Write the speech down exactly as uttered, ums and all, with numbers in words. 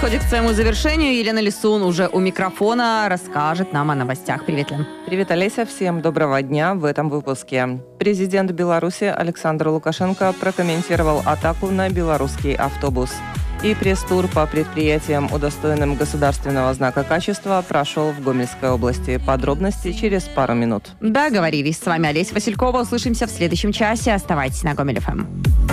подходит к своему завершению. Елена Лисун уже у микрофона расскажет нам о новостях. Привет, Лен. Привет, Олеся. Всем доброго дня в этом выпуске. Президент Беларуси Александр Лукашенко прокомментировал атаку на белорусский автобус. И пресс-тур по предприятиям, удостоенным государственного знака качества, прошел в Гомельской области. Подробности через пару минут. Договорились. С вами Олеся Василькова. Услышимся в следующем часе. Оставайтесь на Гомель эф эм.